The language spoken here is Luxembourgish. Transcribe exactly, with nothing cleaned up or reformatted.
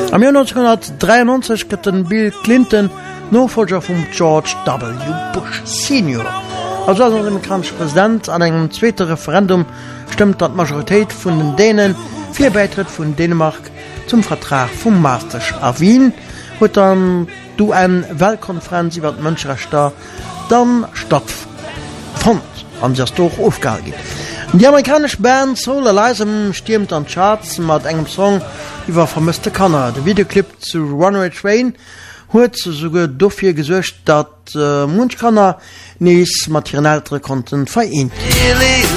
Am Jahr neunzehnhundertdreiundneunzig gëtt den Bill Clinton Nachfolger vum George W. Bush Senior. Also als amerikanischer Präsident an einem zweiten Referendum stimmt dat Majoritéit vun den Dänen fir Beitritt vun Dänemark zum Vertrag vum Maastricht a Wien, huet dann du en Weltkonferenz iwwer d Mënscherechter dann stattfand, an sie doch aufgehalten. Die amerikanische Band Solar Leisem stürmt an Charts mit engem Song über vermisste Kanner. Der Videoclip zu Runaway Train hat sogar dafür gesorgt, dass äh, Munchkanner nichts materiellere konnten vereint.